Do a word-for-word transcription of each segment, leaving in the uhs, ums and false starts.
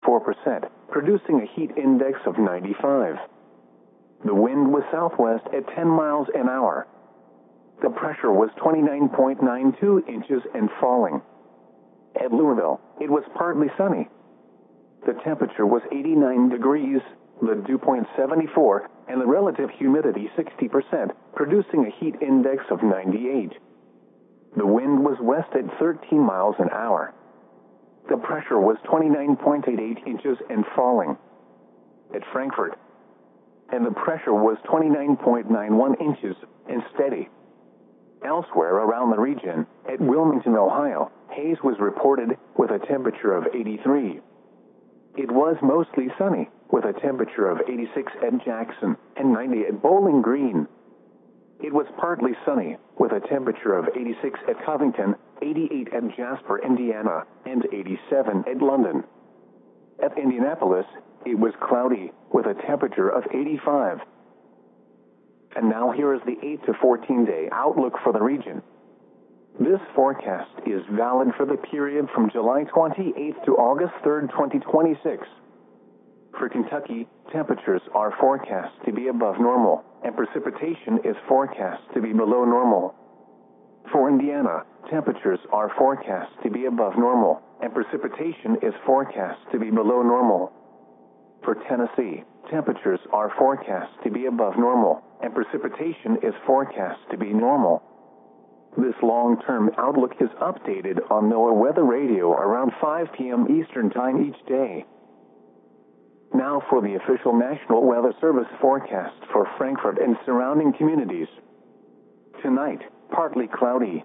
sixty-four percent, producing a heat index of ninety-five. The wind was southwest at ten miles an hour. The pressure was twenty-nine point nine two inches and falling. At Louisville, it was partly sunny. The temperature was eighty-nine degrees, the dew point seventy-four, and the relative humidity sixty percent, producing a heat index of ninety-eight. The wind was west at thirteen miles an hour. The pressure was twenty-nine point eight eight inches and falling. At Frankfort, and the pressure was twenty-nine point nine one inches and steady. Elsewhere around the region, at Wilmington, Ohio, haze was reported with a temperature of eighty-three. It was mostly sunny, with a temperature of eighty-six at Jackson and ninety at Bowling Green. It was partly sunny, with a temperature of eighty-six at Covington, eighty-eight at Jasper, Indiana, and eighty-seven at London. At Indianapolis, it was cloudy, with a temperature of eighty-five. And now here is the eight to fourteen day outlook for the region. This forecast is valid for the period from July twenty-eighth to August third, twenty twenty-six. For Kentucky, temperatures are forecast to be above normal, and precipitation is forecast to be below normal. For Indiana, temperatures are forecast to be above normal, and precipitation is forecast to be below normal. For Tennessee, temperatures are forecast to be above normal, and precipitation is forecast to be normal. This long-term outlook is updated on NOAA Weather Radio around five p m Eastern Time each day. Now for the official National Weather Service forecast for Frankfort and surrounding communities. Tonight, partly cloudy.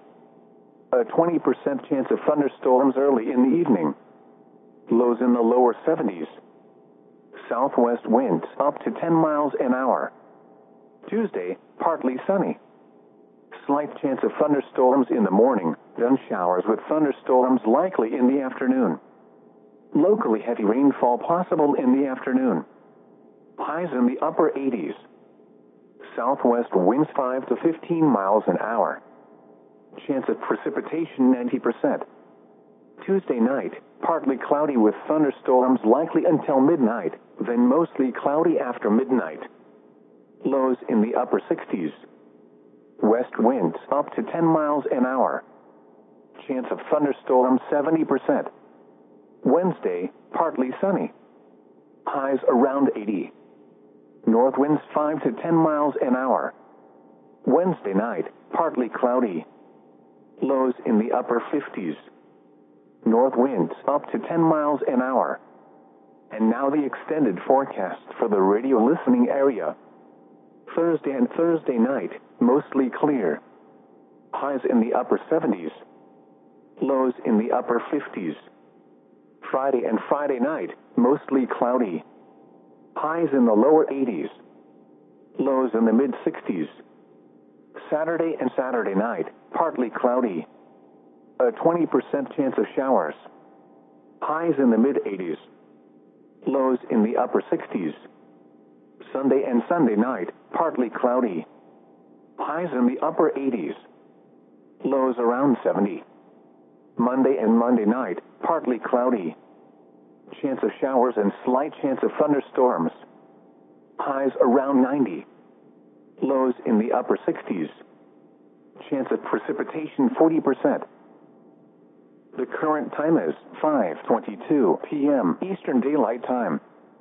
A twenty percent chance of thunderstorms early in the evening. Lows in the lower seventies. Southwest winds up to ten miles an hour. Tuesday, partly sunny. Slight chance of thunderstorms in the morning, then showers with thunderstorms likely in the afternoon. Locally heavy rainfall possible in the afternoon. Highs in the upper eighties. Southwest winds five to fifteen miles an hour. Chance of precipitation ninety percent. Tuesday night, partly cloudy with thunderstorms likely until midnight, then mostly cloudy after midnight. Lows in the upper sixties. West winds up to ten miles an hour. Chance of thunderstorms seventy percent. Wednesday, partly sunny. Highs around eighty. North winds five to ten miles an hour. Wednesday night, partly cloudy. Lows in the upper fifties. North winds up to ten miles an hour. And now the extended forecast for the radio listening area. Thursday and Thursday night, mostly clear. Highs in the upper seventies. Lows in the upper fifties. Friday and Friday night, mostly cloudy. Highs in the lower eighties. Lows in the mid sixties. Saturday and Saturday night, partly cloudy. A twenty percent chance of showers. Highs in the mid eighties. Lows in the upper sixties. Sunday and Sunday night, partly cloudy. Highs in the upper eighties. Lows around seventy. Monday and Monday night, partly cloudy. Chance of showers and slight chance of thunderstorms. Highs around ninety. Lows in the upper sixties. Chance of precipitation forty percent. The current time is five twenty-two p m Eastern Daylight Time.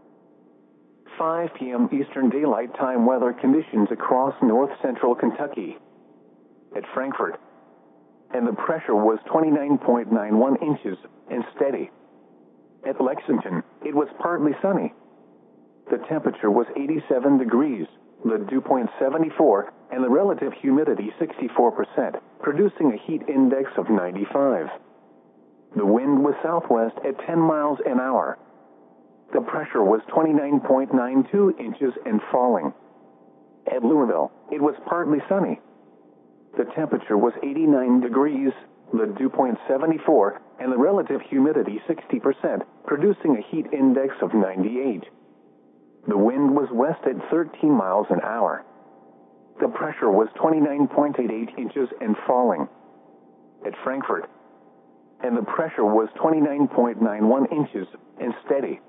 five p m Eastern Daylight Time weather conditions across north central Kentucky. At Frankfort, and the pressure was twenty-nine point nine one inches and steady. At Lexington, it was partly sunny. The temperature was eighty-seven degrees, the dew point seventy-four, and the relative humidity sixty-four percent, producing a heat index of ninety-five. The wind was southwest at ten miles an hour. The pressure was twenty-nine point nine two inches and falling. At Louisville, it was partly sunny. The temperature was eighty-nine degrees, the dew point seventy-four, and the relative humidity sixty percent, producing a heat index of ninety-eight. The wind was west at thirteen miles an hour. The pressure was twenty-nine point eight eight inches and falling. At Frankfort, and the pressure was twenty-nine point nine one inches and steady.